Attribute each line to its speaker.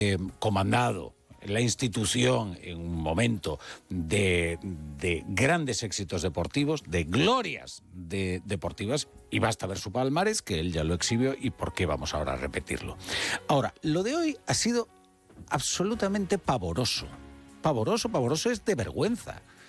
Speaker 1: comandado la institución en un momento de grandes éxitos deportivos, de glorias deportivas, y basta ver su palmarés, que él ya lo exhibió, y por qué vamos ahora a repetirlo. Ahora, lo de hoy ha sido absolutamente pavoroso. Pavoroso es de vergüenza.